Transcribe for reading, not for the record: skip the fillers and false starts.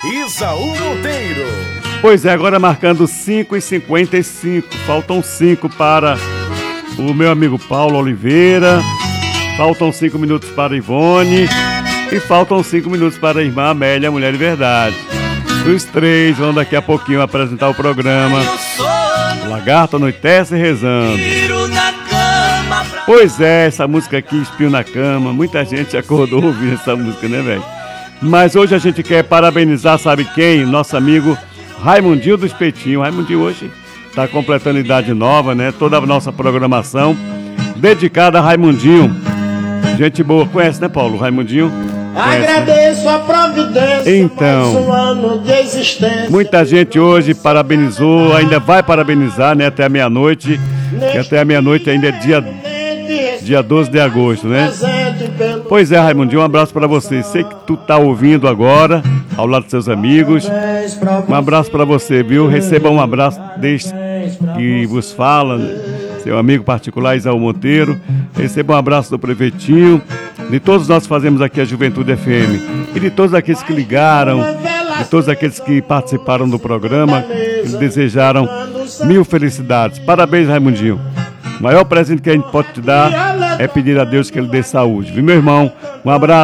Isaú Monteiro. Pois é, agora marcando 5h55, faltam 5 para o meu amigo Paulo Oliveira, faltam 5 minutos para Ivone e faltam 5 minutos para a irmã Amélia, Mulher de Verdade. Os três vão daqui a pouquinho apresentar o programa Lagarto Anoitece Rezando. Pois é, essa música aqui, Espinho na Cama, muita gente acordou ouvindo essa música, né, velho? Mas hoje a gente quer parabenizar, sabe quem? Nosso amigo Raimundinho do Espetinho. Raimundinho hoje está completando idade nova, né? Toda a nossa programação dedicada a Raimundinho. Gente boa, conhece, né, Paulo? Raimundinho? Agradeço a providência. Então, mais um ano de existência. Muita gente hoje parabenizou, ainda vai parabenizar, né? Até a meia-noite. E até a meia-noite ainda é dia 12 de agosto, né? Pois é, Raimundinho, um abraço pra você. Sei que tu tá ouvindo agora, ao lado dos seus amigos. Um abraço pra você, viu? Receba um abraço deste que vos fala, seu amigo particular Isaú Monteiro. Receba um abraço do prefeitinho, de todos nós que fazemos aqui a Juventude FM e de todos aqueles que ligaram, de todos aqueles que participaram do programa, que desejaram mil felicidades. Parabéns, Raimundinho. O maior presente que a gente pode te dar é pedir a Deus que Ele dê saúde. Viu, meu irmão? Um abraço.